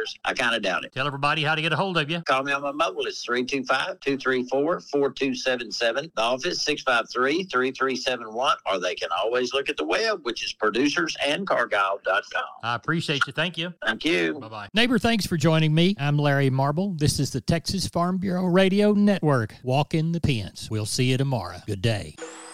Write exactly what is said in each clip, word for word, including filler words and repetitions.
years. I kind of doubt it. Tell everybody how to get a hold of you. Call me on my mobile. It's three two five, two three four, four two seven seven. The office, six five three, three three seven one. Or they can always look at the web, which is producers and cargyle dot com. I appreciate you. Thank you. Thank you. Bye-bye. Neighbor, thanks for joining me. I'm Larry Marble. This is the Texas Farm Bureau Radio Network. Walk in the pens. We'll see you tomorrow. Good day.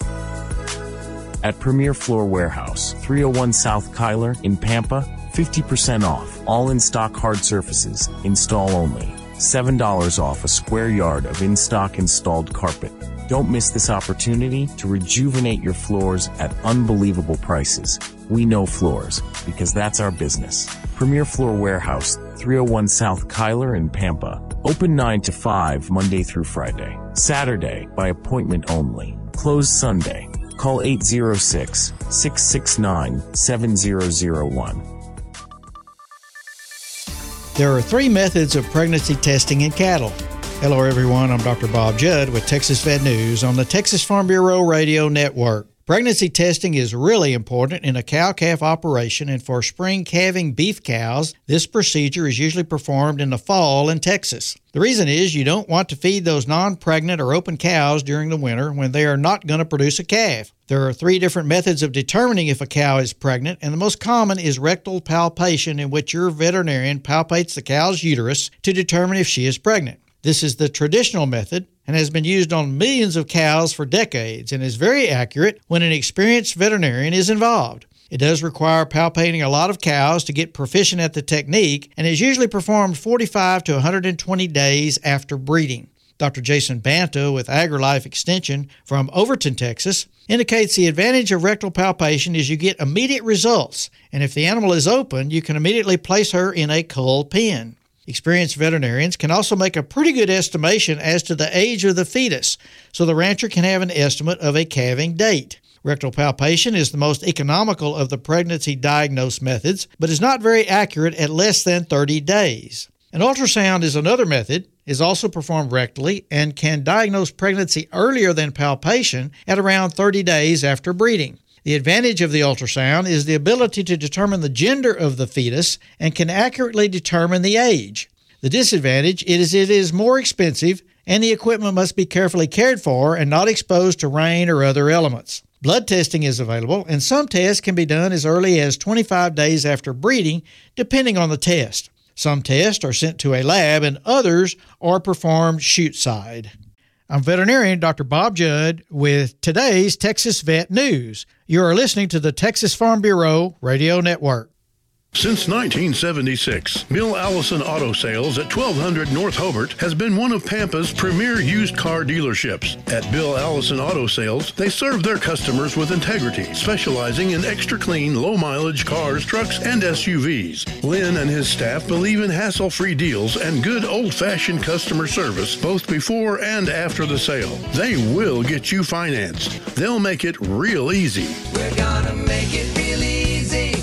At Premier Floor Warehouse, three oh one South Kyler in Pampa, fifty percent off. All in-stock hard surfaces, install only. seven dollars off a square yard of in-stock installed carpet. Don't miss this opportunity to rejuvenate your floors at unbelievable prices. We know floors, because that's our business. Premier Floor Warehouse, three oh one South Kyler in Pampa. Open nine to five Monday through Friday. Saturday, by appointment only. Closed Sunday. Call eight oh six, six six nine, seven zero zero one. There are three methods of pregnancy testing in cattle. Hello, everyone. I'm Doctor Bob Judd with Texas Vet News on the Texas Farm Bureau Radio Network. Pregnancy testing is really important in a cow-calf operation, and for spring calving beef cows, this procedure is usually performed in the fall in Texas. The reason is you don't want to feed those non-pregnant or open cows during the winter when they are not going to produce a calf. There are three different methods of determining if a cow is pregnant, and the most common is rectal palpation, in which your veterinarian palpates the cow's uterus to determine if she is pregnant. This is the traditional method and has been used on millions of cows for decades and is very accurate when an experienced veterinarian is involved. It does require palpating a lot of cows to get proficient at the technique and is usually performed forty-five to one hundred twenty days after breeding. Doctor Jason Banta with AgriLife Extension from Overton, Texas, indicates the advantage of rectal palpation is you get immediate results, and if the animal is open, you can immediately place her in a cull pen. Experienced veterinarians can also make a pretty good estimation as to the age of the fetus, so the rancher can have an estimate of a calving date. Rectal palpation is the most economical of the pregnancy diagnose methods, but is not very accurate at less than thirty days. An ultrasound is another method, is also performed rectally, and can diagnose pregnancy earlier than palpation at around thirty days after breeding. The advantage of the ultrasound is the ability to determine the gender of the fetus and can accurately determine the age. The disadvantage is it is more expensive and the equipment must be carefully cared for and not exposed to rain or other elements. Blood testing is available, and some tests can be done as early as twenty-five days after breeding, depending on the test. Some tests are sent to a lab and others are performed chute-side. I'm veterinarian Doctor Bob Judd with today's Texas Vet News. You are listening to the Texas Farm Bureau Radio Network. Since nineteen seventy-six, Bill Allison Auto Sales at twelve hundred North Hobart has been one of Pampa's premier used car dealerships. At Bill Allison Auto Sales, they serve their customers with integrity, specializing in extra clean, low-mileage cars, trucks, and S U Vs. Lynn and his staff believe in hassle-free deals and good old-fashioned customer service both before and after the sale. They will get you financed. They'll make it real easy. We're gonna make it real easy.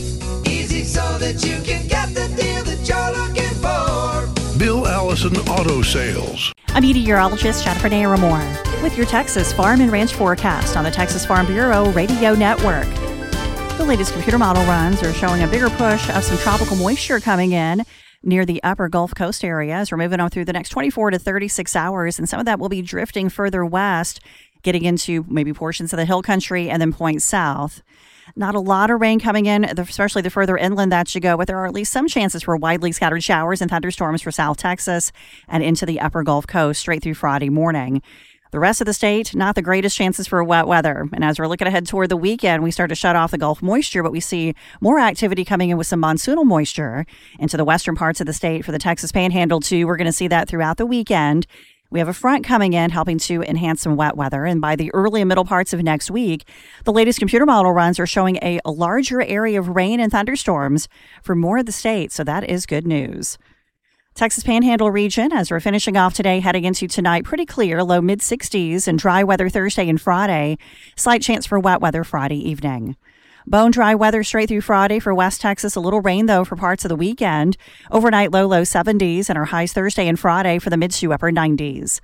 So that you can get the deal that you're looking for. Bill Allison Auto Sales. I'm meteorologist Jennifer Naramore with your Texas Farm and Ranch forecast on the Texas Farm Bureau Radio Network. The latest computer model runs are showing a bigger push of some tropical moisture coming in near the upper Gulf Coast area as we're moving on through the next twenty-four to thirty-six hours, and some of that will be drifting further west, getting into maybe portions of the hill country and then points south. Not a lot of rain coming in, especially the further inland that you go, but there are at least some chances for widely scattered showers and thunderstorms for South Texas and into the upper Gulf Coast straight through Friday morning. The rest of the state, not the greatest chances for wet weather. And as we're looking ahead toward the weekend, we start to shut off the Gulf moisture, but we see more activity coming in with some monsoonal moisture into the western parts of the state for the Texas Panhandle, too. We're going to see that throughout the weekend. We have a front coming in helping to enhance some wet weather. And by the early and middle parts of next week, the latest computer model runs are showing a, a larger area of rain and thunderstorms for more of the state. So that is good news. Texas Panhandle region, as we're finishing off today, heading into tonight, pretty clear, low mid sixties and dry weather Thursday and Friday. Slight chance for wet weather Friday evening. Bone dry weather straight through Friday for West Texas. A little rain, though, for parts of the weekend. Overnight low, low seventies and our highs Thursday and Friday for the mid to upper nineties.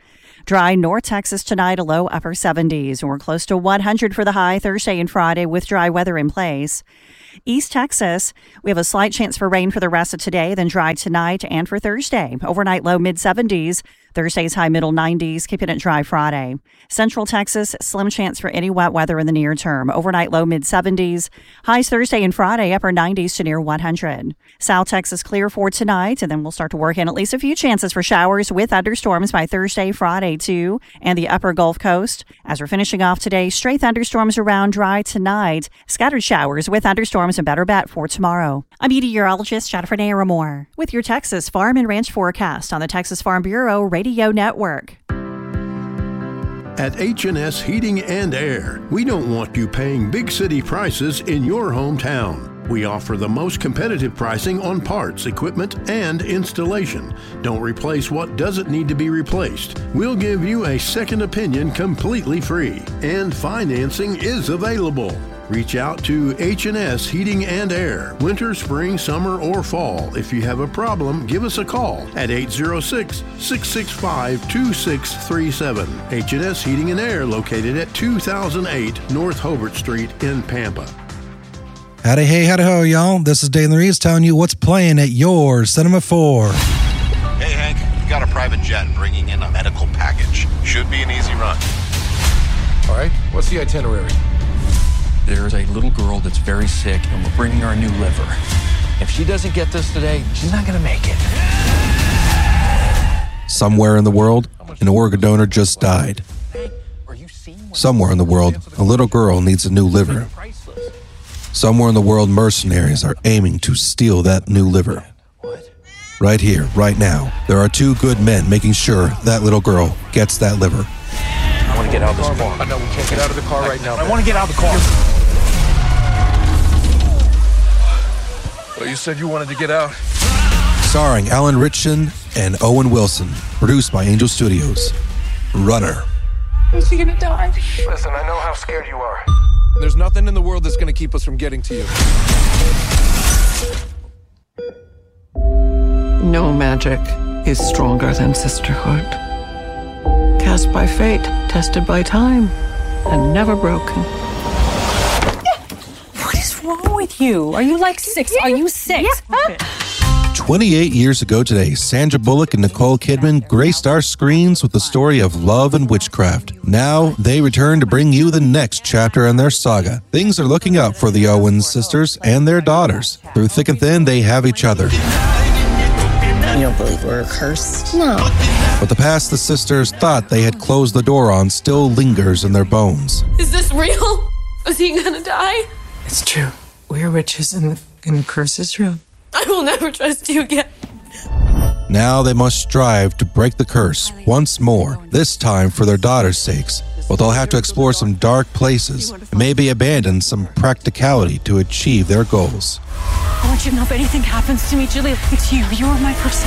Dry North Texas tonight, a low upper seventies. And we're close to one hundred for the high Thursday and Friday with dry weather in place. East Texas, we have a slight chance for rain for the rest of today, then dry tonight and for Thursday. Overnight low mid seventies. Thursday's high middle nineties, keeping it dry Friday. Central Texas, slim chance for any wet weather in the near term. Overnight low mid seventies. Highs Thursday and Friday, upper nineties to near one hundred. South Texas clear for tonight, and then we'll start to work in at least a few chances for showers with thunderstorms by Thursday, Friday too, and the upper Gulf Coast. As we're finishing off today, stray thunderstorms around dry tonight. Scattered showers with thunderstorms and better bet for tomorrow. I'm meteorologist Jennifer Naramore with your Texas Farm and Ranch forecast on the Texas Farm Bureau Radio Network. At H and S Heating and Air, we don't want you paying big city prices in your hometown. We offer the most competitive pricing on parts, equipment, and installation. Don't replace what doesn't need to be replaced. We'll give you a second opinion completely free, and financing is available. Reach out to H and S Heating and Air, winter, spring, summer, or fall. If you have a problem, give us a call at eight oh six, six six five, two six three seven. H and S Heating and Air, located at two thousand eight North Hobart Street in Pampa. Howdy, hey, howdy, ho, y'all. This is Dane Reeves telling you what's playing at your Cinema four. Hey, Hank, we got a private jet bringing in a medical package. Should be an easy run. All right, what's the itinerary? There's a little girl that's very sick, and we're bringing her a new liver. If she doesn't get this today, she's not going to make it. Somewhere in the world, an organ donor just died. Somewhere in the world, a little girl needs a new liver. Somewhere in the world, mercenaries are aiming to steal that new liver. Right here, right now, there are two good men making sure that little girl gets that liver. I want to get out of this car. I know we can't get out of the car right now. I want to get out of the car. Well, you said you wanted to get out. Starring Alan Ritchson and Owen Wilson. Produced by Angel Studios. Runner. Is he gonna die? Listen, I know how scared you are. There's nothing in the world that's going to keep us from getting to you. No magic is stronger than sisterhood. Cast by fate, tested by time, and never broken. What is wrong with you? Are you like six? Are you six? Okay. twenty-eight years ago today, Sandra Bullock and Nicole Kidman graced our screens with the story of love and witchcraft. Now, they return to bring you the next chapter in their saga. Things are looking up for the Owens sisters and their daughters. Through thick and thin, they have each other. You don't believe we're cursed? No. But the past the sisters thought they had closed the door on still lingers in their bones. Is this real? Is he gonna die? It's true. We're witches and the, and the curse is real. I will never trust you again. Now they must strive to break the curse once more, this time for their daughters' sakes. But they'll have to explore some dark places and maybe abandon some practicality to achieve their goals. I want you to know if anything happens to me, Julie, it's you. You're my person.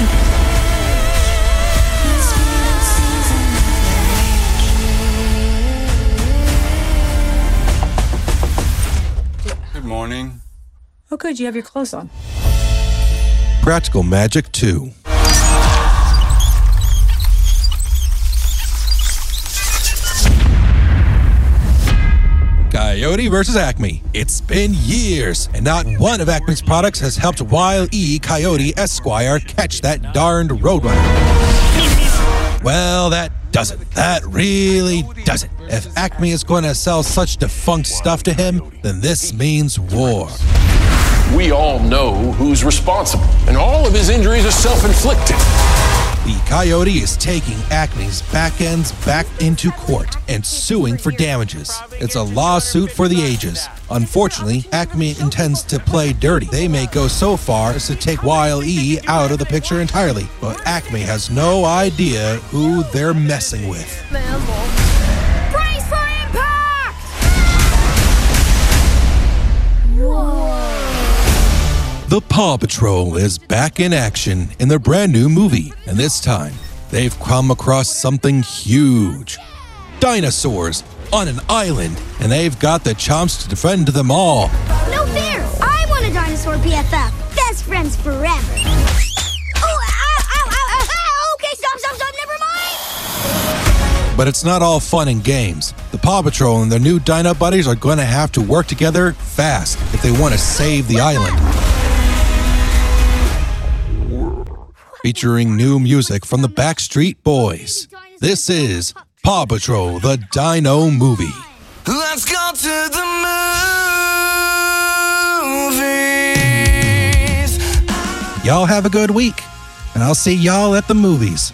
Good morning. Oh, good. You have your clothes on. Practical Magic two. Coyote versus Acme. It's been years, and not one of Acme's products has helped Wile E. Coyote Esquire catch that darned roadrunner. Well, that doesn't. That really doesn't. If Acme is going to sell such defunct stuff to him, then this means war. We all know who's responsible, and all of his injuries are self-inflicted. The Coyote is taking Acme's back ends back into court and suing for damages. It's a lawsuit for the ages. Unfortunately, Acme intends to play dirty. They may go so far as to take Wile E out of the picture entirely, but Acme has no idea who they're messing with. Brace for impact! Whoa. The Paw Patrol is back in action in their brand new movie, and this time, they've come across something huge. Dinosaurs on an island, and they've got the chomps to defend them all. No fair! I want a dinosaur B F F. Best friends forever. Oh, ow, ow, ow, ow. Okay, stop, stop, stop, never mind. But it's not all fun and games. The Paw Patrol and their new Dino Buddies are going to have to work together fast if they want to save the island. Featuring new music from the Backstreet Boys. This is Paw Patrol, the Dino Movie. Let's go to the movies. Y'all have a good week, and I'll see y'all at the movies.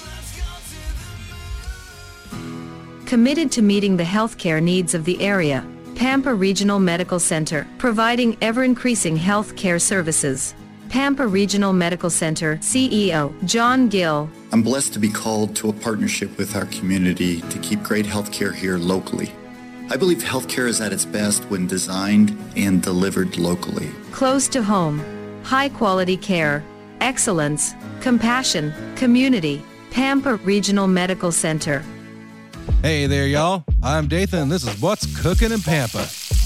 Committed to meeting the healthcare needs of the area, Pampa Regional Medical Center, providing ever-increasing healthcare services. Pampa Regional Medical Center C E O John Gill. I'm blessed to be called to a partnership with our community to keep great healthcare here locally. I believe healthcare is at its best when designed and delivered locally. Close to home, high-quality care, excellence, compassion, community. Pampa Regional Medical Center. Hey there, y'all. I'm Dathan, and this is What's Cooking in Pampa.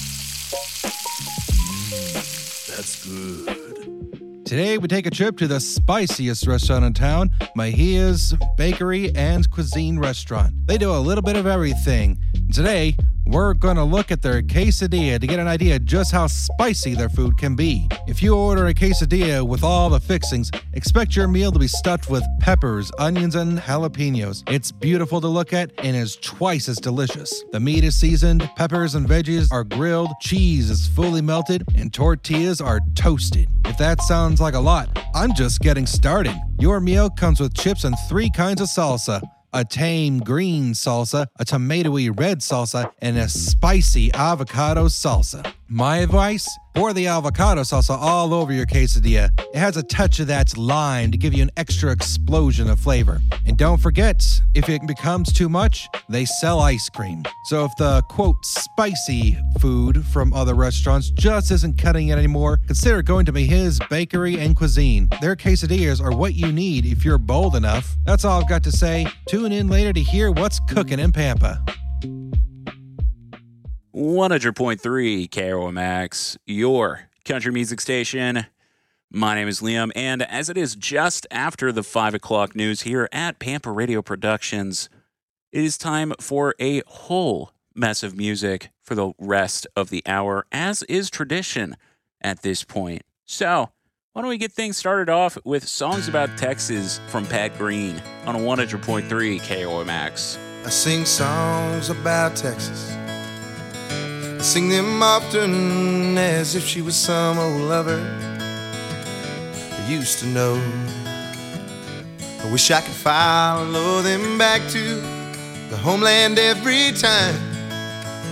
That's good. Today, we take a trip to the spiciest restaurant in town, Mejia's Bakery and Cuisine Restaurant. They do a little bit of everything. Today, we're going to look at their quesadilla to get an idea just how spicy their food can be. If you order a quesadilla with all the fixings, expect your meal to be stuffed with peppers, onions, and jalapenos. It's beautiful to look at and is twice as delicious. The meat is seasoned, peppers and veggies are grilled, cheese is fully melted, and tortillas are toasted. If that sounds like a lot, I'm just getting started. Your meal comes with chips and three kinds of salsa. A tame green salsa, a tomatoey red salsa, and a spicy avocado salsa. My advice? Pour the avocado salsa all over your quesadilla. It has a touch of that lime to give you an extra explosion of flavor. And don't forget, if it becomes too much, they sell ice cream. So if the, quote, spicy food from other restaurants just isn't cutting it anymore, consider going to Mejia's Bakery and Cuisine. Their quesadillas are what you need if you're bold enough. That's all I've got to say. Tune in later to hear what's cooking in Pampa. one hundred point three K R O M X, your country music station. My name is Liam, and as it is just after the five o'clock news here at Pampa Radio Productions, it is time for a whole mess of music for the rest of the hour, as is tradition at this point. So, why don't we get things started off with Songs About Texas from Pat Green on one hundred point three K O M X. I sing songs about Texas. I sing them often as if she was some old lover I used to know. I wish I could follow them back to the homeland every time